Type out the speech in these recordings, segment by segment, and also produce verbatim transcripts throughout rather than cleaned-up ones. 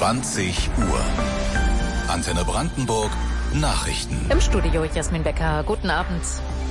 zwanzig Uhr. Antenne Brandenburg, Nachrichten. Im Studio Jasmin Becker, guten Abend.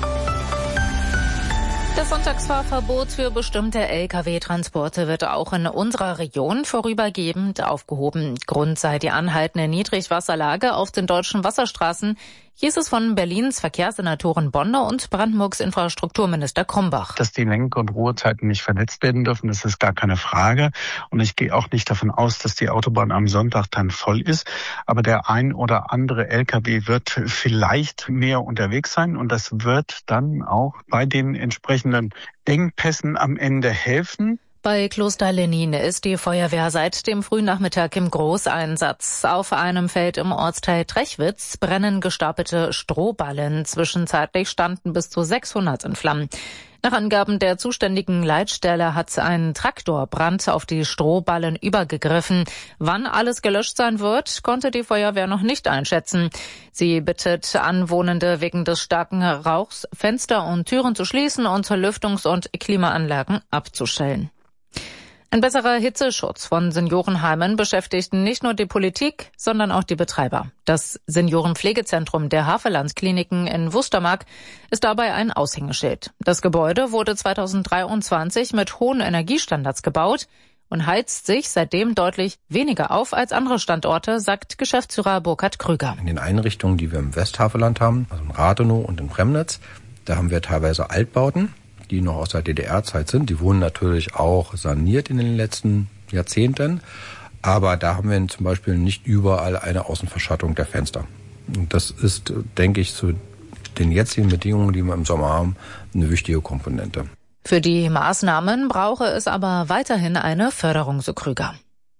Das Sonntagsfahrverbot für bestimmte L K W-Transporte wird auch in unserer Region vorübergehend aufgehoben. Grund sei die anhaltende Niedrigwasserlage auf den deutschen Wasserstraßen, hieß es von Berlins Verkehrssenatorin Bonner und Brandenburgs Infrastrukturminister Krombach. Dass die Lenk- und Ruhezeiten nicht verletzt werden dürfen, das ist gar keine Frage. Und ich gehe auch nicht davon aus, dass die Autobahn am Sonntag dann voll ist. Aber der ein oder andere L K W wird vielleicht mehr unterwegs sein. Und das wird dann auch bei den entsprechenden Engpässen am Ende helfen. Bei Kloster Lenin ist die Feuerwehr seit dem Frühnachmittag im Großeinsatz. Auf einem Feld im Ortsteil Trechwitz brennen gestapelte Strohballen. Zwischenzeitlich standen bis zu sechshundert in Flammen. Nach Angaben der zuständigen Leitstelle hat ein Traktorbrand auf die Strohballen übergegriffen. Wann alles gelöscht sein wird, konnte die Feuerwehr noch nicht einschätzen. Sie bittet Anwohnende wegen des starken Rauchs, Fenster und Türen zu schließen und Lüftungs- und Klimaanlagen abzustellen. Ein besserer Hitzeschutz von Seniorenheimen beschäftigt nicht nur die Politik, sondern auch die Betreiber. Das Seniorenpflegezentrum der Havellandskliniken in Wustermark ist dabei ein Aushängeschild. Das Gebäude wurde zweitausenddreiundzwanzig mit hohen Energiestandards gebaut und heizt sich seitdem deutlich weniger auf als andere Standorte, sagt Geschäftsführer Burkhard Krüger. In den Einrichtungen, die wir im Westhavelland haben, also in Rathenow und in Premnitz, da haben wir teilweise Altbauten, die noch aus der D D R-Zeit sind. Die wurden natürlich auch saniert in den letzten Jahrzehnten. Aber da haben wir zum Beispiel nicht überall eine Außenverschattung der Fenster. Und das ist, denke ich, zu den jetzigen Bedingungen, die wir im Sommer haben, eine wichtige Komponente. Für die Maßnahmen brauche es aber weiterhin eine Förderung, so Krüger.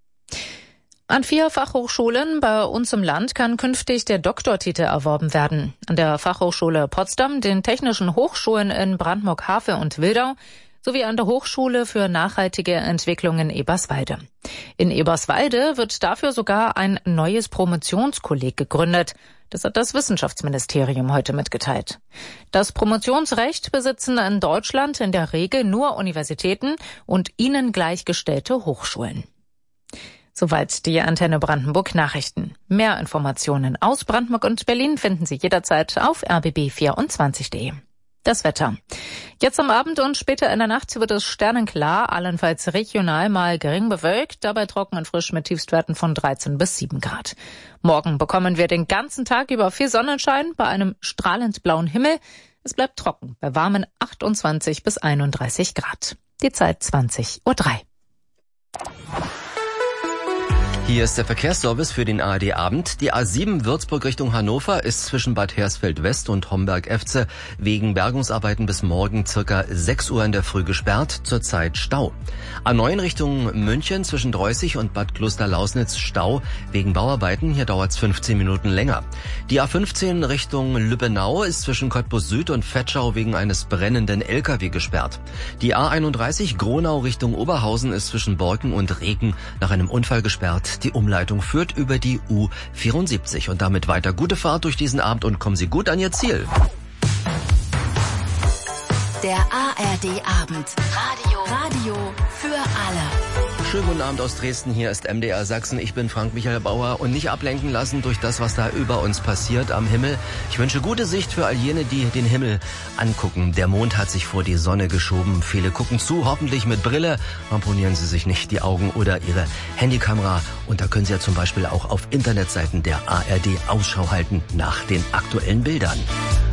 An vier Fachhochschulen bei uns im Land kann künftig der Doktortitel erworben werden. An der Fachhochschule Potsdam, den Technischen Hochschulen in Brandenburg-Havel und Wildau sowie an der Hochschule für nachhaltige Entwicklung in Eberswalde. In Eberswalde wird dafür sogar ein neues Promotionskolleg gegründet. Das hat das Wissenschaftsministerium heute mitgeteilt. Das Promotionsrecht besitzen in Deutschland in der Regel nur Universitäten und ihnen gleichgestellte Hochschulen. Soweit die Antenne Brandenburg Nachrichten. Mehr Informationen aus Brandenburg und Berlin finden Sie jederzeit auf r b b vierundzwanzig punkt d e. Das Wetter. Jetzt am Abend und später in der Nacht wird es sternenklar, allenfalls regional mal gering bewölkt, dabei trocken und frisch mit Tiefstwerten von dreizehn bis sieben Grad. Morgen bekommen wir den ganzen Tag über viel Sonnenschein bei einem strahlend blauen Himmel. Es bleibt trocken bei warmen achtundzwanzig bis einunddreißig Grad. Die Zeit zwanzig Uhr drei. Hier ist der Verkehrsservice für den A R D-Abend. Die A sieben Würzburg Richtung Hannover ist zwischen Bad Hersfeld West und Homberg-Efze wegen Bergungsarbeiten bis morgen circa sechs Uhr in der Früh gesperrt, zurzeit Stau. A neun Richtung München zwischen Dreußig und Bad Klosterlausnitz Stau wegen Bauarbeiten, hier dauert es fünfzehn Minuten länger. Die A fünfzehn Richtung Lübbenau ist zwischen Cottbus Süd und Vetschau wegen eines brennenden L K W gesperrt. Die A einunddreißig Gronau Richtung Oberhausen ist zwischen Borken und Reken nach einem Unfall gesperrt. Die Umleitung führt über die U vierundsiebzig. Und damit weiter gute Fahrt durch diesen Abend und kommen Sie gut an Ihr Ziel. Der A R D-Abend. Radio. Radio für alle. Schönen guten Abend aus Dresden. Hier ist M D R Sachsen. Ich bin Frank-Michael Bauer und nicht ablenken lassen durch das, was da über uns passiert am Himmel. Ich wünsche gute Sicht für all jene, die den Himmel angucken. Der Mond hat sich vor die Sonne geschoben. Viele gucken zu, hoffentlich mit Brille. Ramponieren Sie sich nicht die Augen oder Ihre Handykamera. Und da können Sie ja zum Beispiel auch auf Internetseiten der A R D Ausschau halten nach den aktuellen Bildern.